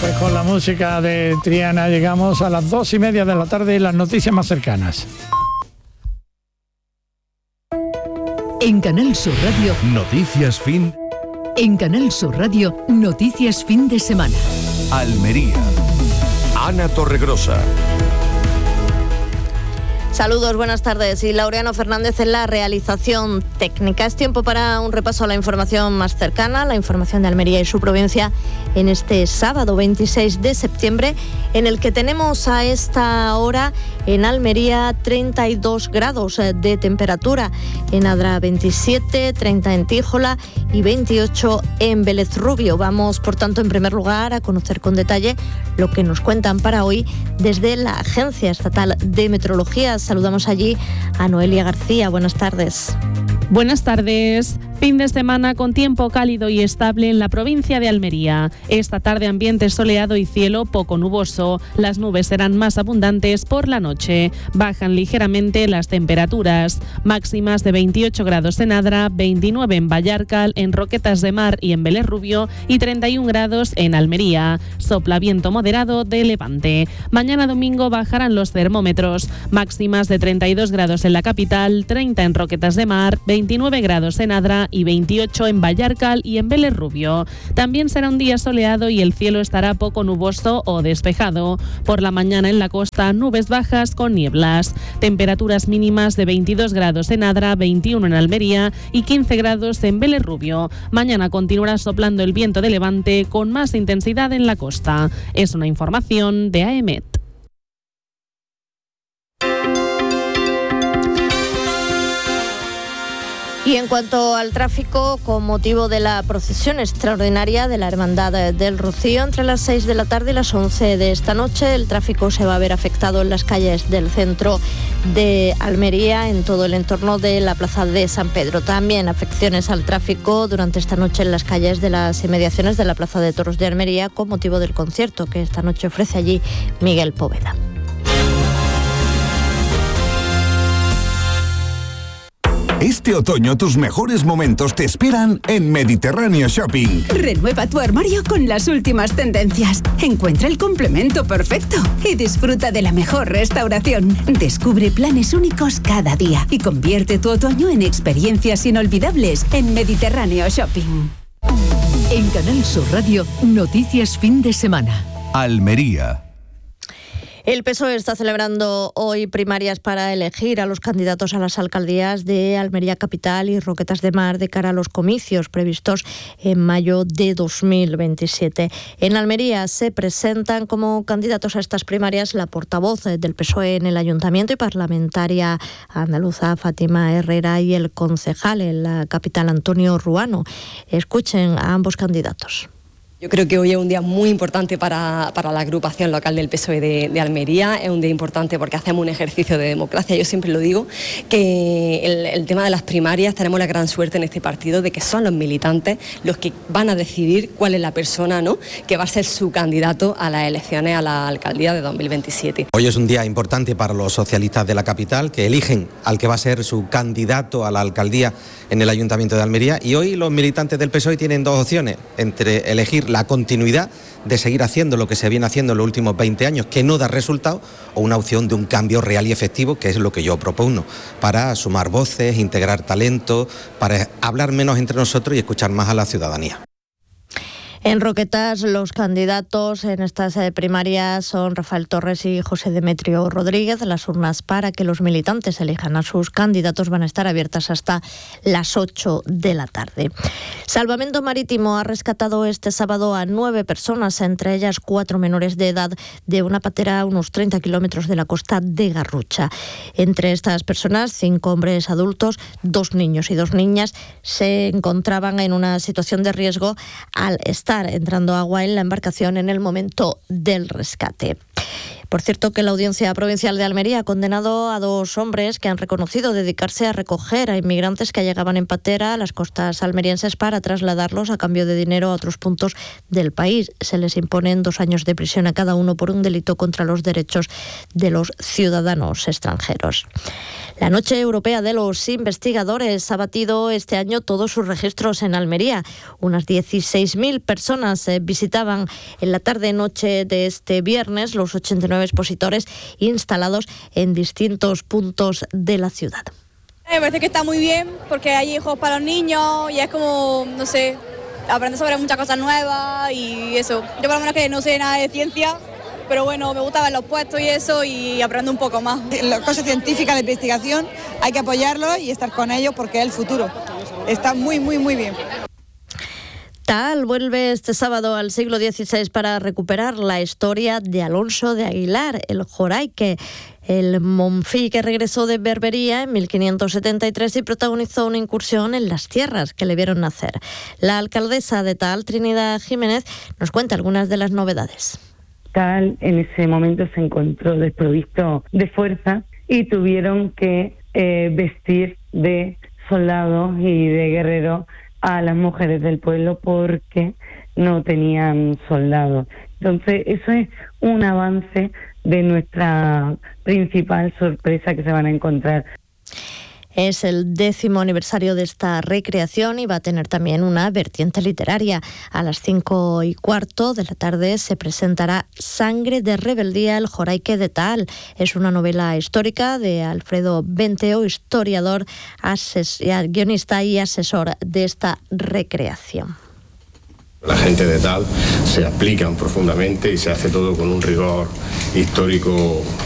Pues con la música de Triana llegamos a las 2:30 de la tarde y las noticias más cercanas. En Canal Sur Radio, Noticias Fin. En Canal Sur Radio, Noticias Fin de Semana. Almería. Ana Torregrosa. Saludos, buenas tardes. Y Laureano Fernández en la realización técnica. Es tiempo para un repaso a la información más cercana, la información de Almería y su provincia en este sábado 26 de septiembre, en el que tenemos a esta hora en Almería 32 grados de temperatura, en Adra 27, 30 en Tíjola y 28 en Vélez Rubio. Vamos, por tanto, en primer lugar a conocer con detalle lo que nos cuentan para hoy desde la Agencia Estatal de Meteorología. Saludamos allí a Noelia García. Buenas tardes. Buenas tardes. Fin de semana con tiempo cálido y estable en la provincia de Almería. Esta tarde ambiente soleado y cielo poco nuboso. Las nubes serán más abundantes por la noche. Bajan ligeramente las temperaturas. Máximas de 28 grados en Adra, 29 en Vallarcal, en Roquetas de Mar y en Vélez Rubio y 31 grados en Almería. Sopla viento moderado de levante. Mañana domingo bajarán los termómetros. Máximas de 32 grados en la capital, 30 en Roquetas de Mar, 29 grados en Adra y 28 en Vallarcal y en Vélez Rubio. También será un día soleado y el cielo estará poco nuboso o despejado. Por la mañana en la costa, nubes bajas con nieblas. Temperaturas mínimas de 22 grados en Adra, 21 en Almería y 15 grados en Vélez Rubio. Mañana continuará soplando el viento de levante con más intensidad en la costa. Es una información de AEMET. Y en cuanto al tráfico, con motivo de la procesión extraordinaria de la Hermandad del Rocío, entre las 6 de la tarde y las 11 de esta noche, el tráfico se va a ver afectado en las calles del centro de Almería, en todo el entorno de la Plaza de San Pedro. También afecciones al tráfico durante esta noche en las calles de las inmediaciones de la Plaza de Toros de Almería, con motivo del concierto que esta noche ofrece allí Miguel Poveda. Este otoño tus mejores momentos te esperan en Mediterráneo Shopping. Renueva tu armario con las últimas tendencias. Encuentra el complemento perfecto y disfruta de la mejor restauración. Descubre planes únicos cada día y convierte tu otoño en experiencias inolvidables en Mediterráneo Shopping. En Canal Sur Radio, Noticias Fin de Semana. Almería. El PSOE está celebrando hoy primarias para elegir a los candidatos a las alcaldías de Almería Capital y Roquetas de Mar de cara a los comicios previstos en mayo de 2027. En Almería se presentan como candidatos a estas primarias la portavoz del PSOE en el Ayuntamiento y parlamentaria andaluza Fátima Herrera y el concejal en la capital Antonio Ruano. Escuchen a ambos candidatos. Yo creo que hoy es un día muy importante para la agrupación local del PSOE de Almería. Es un día importante porque hacemos un ejercicio de democracia. Yo siempre lo digo, que el tema de las primarias tenemos la gran suerte en este partido de que son los militantes los que van a decidir cuál es la persona, ¿no?, que va a ser su candidato a las elecciones a la alcaldía de 2027. Hoy es un día importante para los socialistas de la capital, que eligen al que va a ser su candidato a la alcaldía en el Ayuntamiento de Almería, y hoy los militantes del PSOE tienen dos opciones, entre elegir la continuidad de seguir haciendo lo que se viene haciendo en los últimos 20 años, que no da resultado, o una opción de un cambio real y efectivo, que es lo que yo propongo, para sumar voces, integrar talento, para hablar menos entre nosotros y escuchar más a la ciudadanía. En Roquetas, los candidatos en estas primarias son Rafael Torres y José Demetrio Rodríguez. Las urnas para que los militantes elijan a sus candidatos van a estar abiertas hasta las 8 de la tarde. Salvamento Marítimo ha rescatado este sábado a 9 personas, entre ellas 4 menores de edad, de una patera a unos 30 kilómetros de la costa de Garrucha. Entre estas personas, 5 hombres adultos, 2 niños y 2 niñas se encontraban en una situación de riesgo al estar entrando agua en la embarcación en el momento del rescate. Por cierto, que la Audiencia Provincial de Almería ha condenado a 2 hombres que han reconocido dedicarse a recoger a inmigrantes que llegaban en patera a las costas almerienses para trasladarlos a cambio de dinero a otros puntos del país. Se les imponen 2 años de prisión a cada uno por un delito contra los derechos de los ciudadanos extranjeros. La Noche Europea de los Investigadores ha batido este año todos sus registros en Almería. Unas 16.000 personas visitaban en la tarde-noche de este viernes los 89 expositores instalados en distintos puntos de la ciudad. Me parece que está muy bien porque hay juegos para los niños y es como, no sé, aprender sobre muchas cosas nuevas y eso. Yo por lo menos que no sé nada de ciencia, pero bueno, me gusta ver los puestos y eso y aprender un poco más. Las cosas científicas de investigación hay que apoyarlos y estar con ellos porque es el futuro. Está muy, muy, muy bien. Taal vuelve este sábado al siglo XVI para recuperar la historia de Alonso de Aguilar, el joraique, el monfí que regresó de Berbería en 1573 y protagonizó una incursión en las tierras que le vieron nacer. La alcaldesa de Taal, Trinidad Jiménez, nos cuenta algunas de las novedades. Taal en ese momento se encontró desprovisto de fuerza y tuvieron que vestir de soldados y de guerreros a las mujeres del pueblo porque no tenían soldados. Entonces eso es un avance de nuestra principal sorpresa que se van a encontrar. Es el 10º aniversario de esta recreación y va a tener también una vertiente literaria. A las 5:15 de la tarde se presentará Sangre de rebeldía, el joraique de Taal. Es una novela histórica de Alfredo Benteo, historiador, guionista y asesor de esta recreación. La gente de Taal se aplican profundamente y se hace todo con un rigor histórico